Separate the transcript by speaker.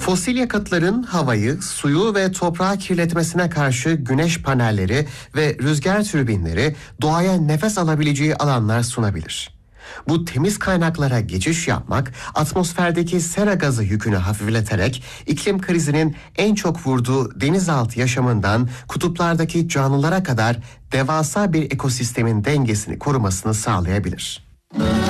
Speaker 1: Fosil yakıtların havayı, suyu ve toprağı kirletmesine karşı güneş panelleri ve rüzgar türbinleri doğaya nefes alabileceği alanlar sunabilir. Bu temiz kaynaklara geçiş yapmak, atmosferdeki sera gazı yükünü hafifleterek iklim krizinin en çok vurduğu denizaltı yaşamından kutuplardaki canlılara kadar devasa bir ekosistemin dengesini korumasını sağlayabilir.